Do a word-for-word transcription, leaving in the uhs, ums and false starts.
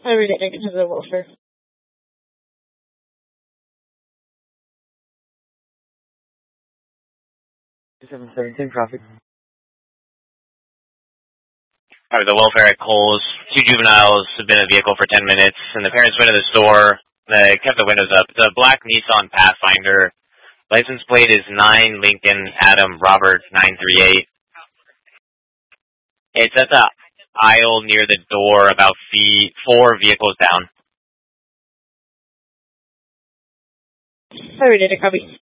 I really didn't get to the welfare. seven seventeen traffic. Alright, the welfare at Kohl's. Two juveniles have been in the vehicle for ten minutes, and the parents went to the store. They kept the windows up. It's a black Nissan Pathfinder. License plate is nine Lincoln Adam Robert nine three eight. It's at the aisle near the door, about feet, four vehicles down. I really didn't copy.